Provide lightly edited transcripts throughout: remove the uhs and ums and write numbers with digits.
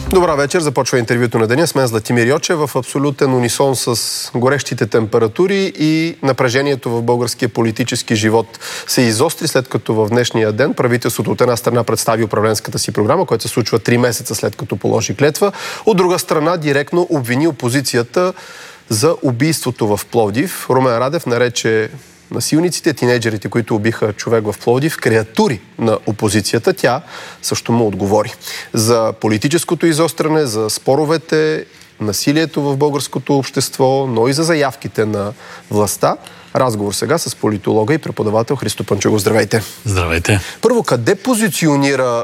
Добра вечер. Започва интервюто на деня с мен Златимир Йочев в абсолютен унисон с горещите температури и напрежението в българския политически живот се изостри, след като в днешния ден правителството от една страна представи управленската си програма, която се случва 3 месеца след като положи клетва. От друга страна директно обвини опозицията за убийството в Пловдив. Румен Радев нарече насилниците, тинейджерите, които убиха човек в Пловдив, креатури на опозицията. Тя също му отговори за политическото изостряне, за споровете, насилието в българското общество, но и за заявките на властта. Разговор сега с политолога и преподавател Христо Панчугов. Здравейте! Здравейте! Първо, къде позиционира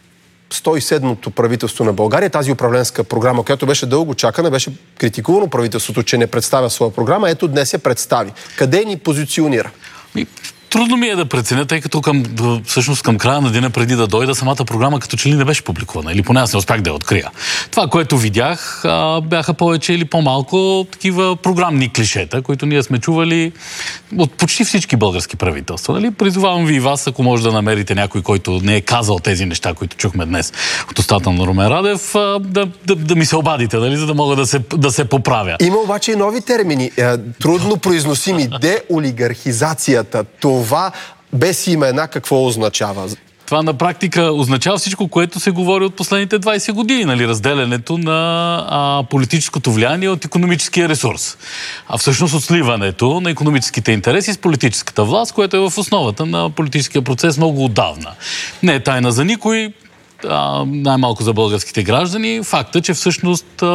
107-то правителство на България, тази управленска програма, която беше дълго чакана, беше критикувано правителството, че не представя своя програма, ето днес я представи. Къде ни позиционира? Трудно ми е да преценя, тъй като всъщност към края на деня преди да дойда, самата програма като че ли не беше публикувана, или поне аз не успях да я открия. Това, което видях, бяха повече или по-малко такива програмни клишета, които ние сме чували от почти всички български правителства. Нали? Призовавам ви и вас, ако може да намерите някой, който не е казал тези неща, които чухме днес от устата на Румен Радев, да ми се обадите, нали? За да мога да се поправя. Има обаче и нови термини. Трудно произносими. Деолигархизацията. Това без имена какво означава? Това на практика означава всичко, което се говори от последните 20 години, нали? Разделянето на политическото влияние от икономическия ресурс. А всъщност от сливането на икономическите интереси с политическата власт, което е в основата на политическия процес много отдавна. Не е тайна за никой, най-малко за българските граждани, факта, че всъщност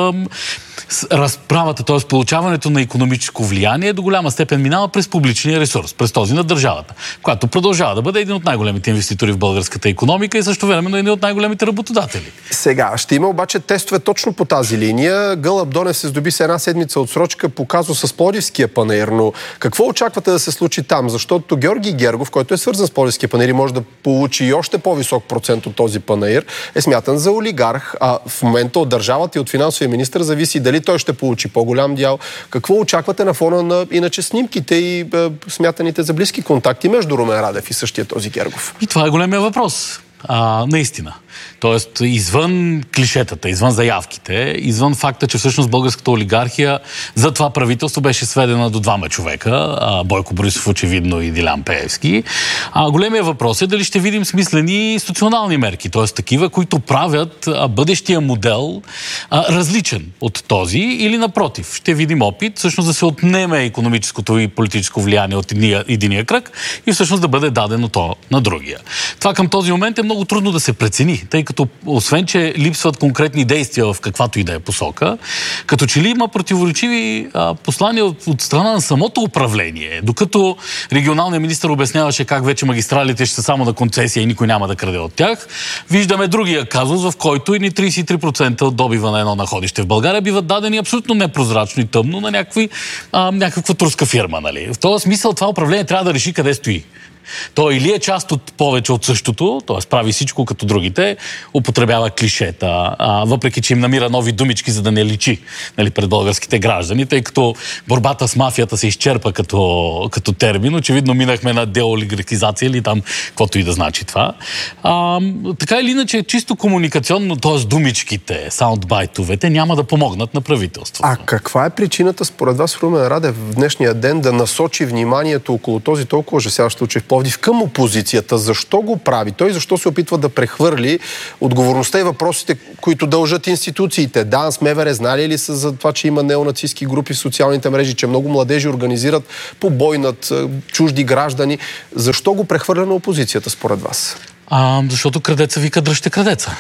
разправата, т.е. получаването на икономическо влияние до голяма степен минава през публичния ресурс, през този на държавата, която продължава да бъде един от най-големите инвеститори в българската икономика и също времено един от най-големите работодатели. Сега, ще има обаче тестове точно по тази линия. Гълъб Донев се здоби с една седмица отсрочка по казус с Пловдивския панаир, но какво очаквате да се случи там? Защото Георги Гергов, който е свързан с Пловдивския панаир и може да получи и още по-висок процент от този панаир, е смятан за олигарх, а в момента от държавата и от финансовия министър зависи дали той ще получи по-голям дял. Какво очаквате на фона на иначе снимките и смятаните за близки контакти между Румен Радев и същия този Гергов? И това е големия въпрос. Наистина. Тоест, извън клишетата, извън заявките, извън факта, че всъщност българската олигархия за това правителство беше сведена до 2 човека, Бойко Борисов очевидно и Делян Пеевски. Големия въпрос е дали ще видим смислени институционални мерки, т.е. такива, които правят бъдещия модел различен от този, или напротив, ще видим опит всъщност да се отнеме икономическото и политическо влияние от единия кръг и всъщност да бъде дадено то на другия. Това към този момент е много трудно да се прецени, тъй като освен, че липсват конкретни действия в каквато и да е посока, като че ли има противоречиви послания от страна на самото управление. Докато регионалният министър обясняваше как вече магистралите ще са само на концесия и никой няма да краде от тях, виждаме другия казус, в който и 33% от добива на едно находище в България биват дадени абсолютно непрозрачно и тъмно на някаква турска фирма. Нали? В този смисъл това управление трябва да реши къде стои. То или е част от повече от същото, т.е. прави всичко като другите, употребява клишета, въпреки че им намира нови думички, за да не личи, нали, пред българските граждани, тъй като борбата с мафията се изчерпа като термин. Очевидно минахме на деолигархизация или там, каквото и да значи това. Така или иначе, чисто комуникационно, т.е. думичките, саундбайтовете няма да помогнат на правителството. А каква е причината според вас, Румен Радев, в днешния ден да насочи вниманието около този толкова ужасяващ случай в Пловдив към опозицията? Защо го прави той? Защо се опитва да прехвърли отговорността и въпросите, които дължат институциите? ДАНС, МВР, знали ли са за това, че има неонацистски групи в социалните мрежи, че много младежи организират побой над чужди граждани? Защо го прехвърля на опозицията според вас? Защото крадеца вика дръжте крадеца.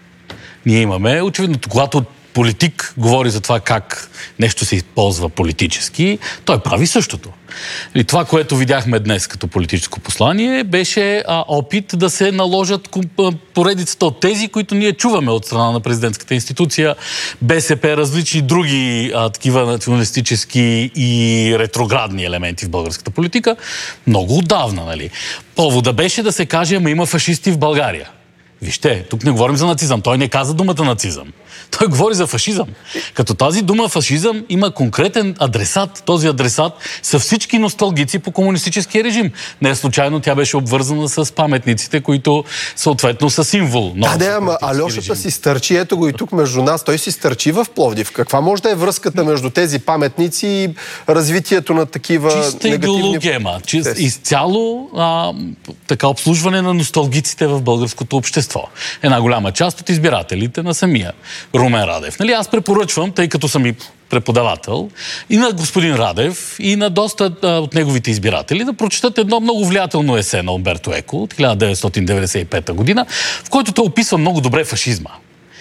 Ние имаме, очевидно, когато политик говори за това как нещо се използва политически, той прави същото. И това, което видяхме днес като политическо послание, беше опит да се наложат поредицата от тези, които ние чуваме от страна на президентската институция, БСП, различни други такива националистически и ретроградни елементи в българската политика, много отдавна, нали. Повода беше да се каже, ама има фашисти в България. Вижте, тук не говорим за нацизъм. Той не каза думата нацизъм. Той говори за фашизъм. Като тази дума фашизъм има конкретен адресат. Този адресат са всички носталгици по комунистическия режим. Не случайно тя беше обвързана с паметниците, които съответно са символ. Ама Алешата си стърчи, ето го и тук между нас. Той си стърчи в Пловдив. Каква може да е връзката между тези паметници и развитието на такива чиста негативни... идеология, изцяло така обслужване на носталгиците в българското общество. Една голяма част от избирателите на самия Румен Радев. Нали, аз препоръчвам, тъй като съм и преподавател, и на господин Радев, и на доста от неговите избиратели да прочитат едно много влиятелно есе на Умберто Еко от 1995 година, в който той описва много добре фашизма.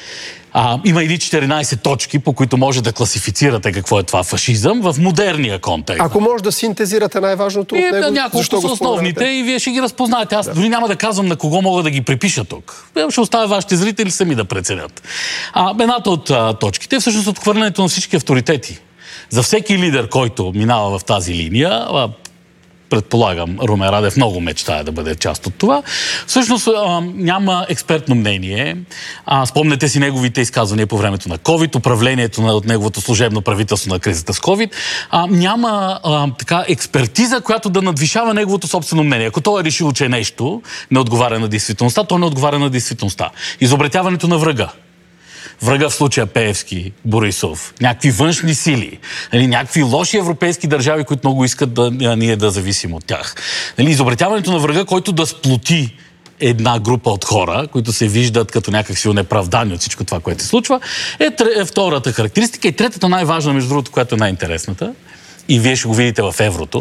Има едни 14 точки, по които може да класифицирате какво е това фашизъм в модерния контекст. Ако може да синтезирате най-важното от него, няколко са основните и вие ще ги разпознаете. Аз дори няма да казвам на кого мога да ги припиша тук. Ще оставя вашите зрители сами да преценят. Едната от точките е всъщност отхвърлянето на всички авторитети. За всеки лидер, който минава в тази линия, предполагам, Румен Радев много мечтае да бъде част от това. Всъщност няма експертно мнение. Спомнете си неговите изказвания по времето на COVID, управлението на неговото служебно правителство на кризата с COVID. Няма така експертиза, която да надвишава неговото собствено мнение. Ако той е решил, че нещо не отговаря на действителността, то не отговаря на действителността. Изобретяването на врага. Врага в случая Пеевски, Борисов, някакви външни сили, някакви лоши европейски държави, които много искат ние да зависим от тях. Изобретяването на врага, който да сплоти една група от хора, които се виждат като някакси онеправдани от всичко това, което се случва, е втората характеристика. И третата най-важна, между другото, която е най-интересната, и вие ще го видите в еврото,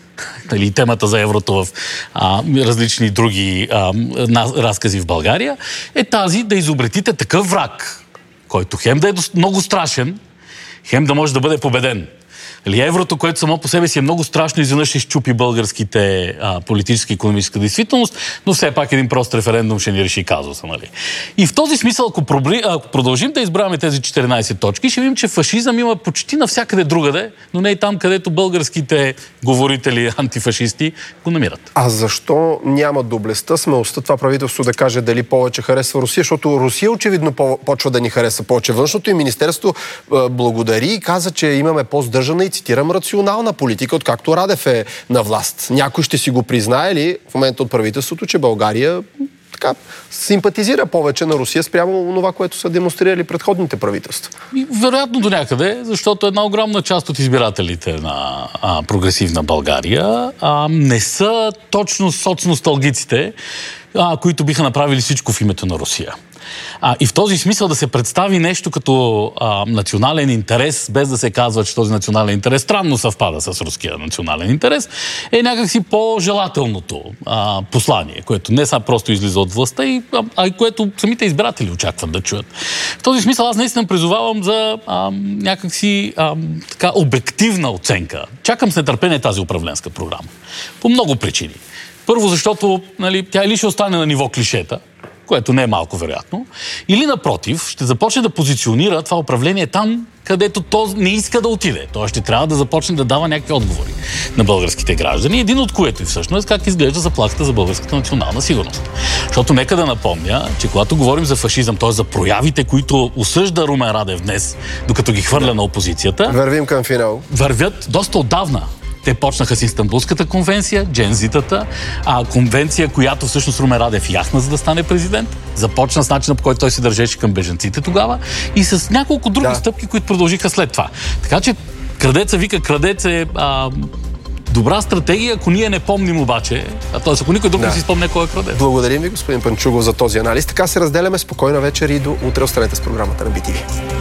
темата за еврото в различни други разкази в България, е тази да изобретите такъв враг, който хем да е много страшен, хем да може да бъде победен. Еврото, което само по себе си е много страшно, изведнъж ще изчупи българските политическа и икономическа действителност, но все пак един прост референдум ще ни реши казуса. Нали? И в този смисъл, ако продължим да избравяме тези 14 точки, ще видим, че фашизъм има почти навсякъде другаде, но не и там, където българските говорители, антифашисти го намират. А защо няма доблестта, смелостта това правителство да каже дали повече харесва Русия? Защото Русия очевидно почва да ни хареса повече. Външното и министерство благодари и каза, че имаме по-сдържана и цитирам рационална политика, откакто Радев е на власт. Някой ще си го признае ли в момента от правителството, че България така симпатизира повече на Русия спрямо това, което са демонстрирали предходните правителства? Вероятно до някъде, защото една огромна част от избирателите на прогресивна България не са точно соцносталгиците, които биха направили всичко в името на Русия. И в този смисъл да се представи нещо като национален интерес, без да се казва, че този национален интерес странно съвпада с руския национален интерес, е някакси по-желателното послание, което не са просто излиза от властта, а и което самите избиратели очакват да чуят. В този смисъл аз наистина призовавам за някакси така обективна оценка. Чакам с нетърпение тази управленска програма. По много причини. Първо, защото тя или ще остане на ниво клишета, което не е малко вероятно, или напротив, ще започне да позиционира това управление там, където то не иска да отиде. Той ще трябва да започне да дава някакви отговори на българските граждани, един от което и всъщност как изглежда заплахата за българската национална сигурност. Защото нека да напомня, че когато говорим за фашизъм, т.е. за проявите, които осъжда Румен Радев днес, докато ги хвърля на опозицията, вървим към финал. Вървят доста отдавна. Те почнаха с Истанбулската конвенция, Джензитата, конвенция, която всъщност Румен Радев яхна, за да стане президент. Започна с начина, по който той се държеше към бежанците тогава и с няколко други стъпки, които продължиха след това. Така че крадеца вика крадец е добра стратегия, ако ние не помним обаче, т.е. ако никой друг не си спомне кой е крадец. Благодарим ви, господин Панчугов, за този анализ. Така се разделяме. Спокойна вечер и до утре. Останете с програмата на BTV.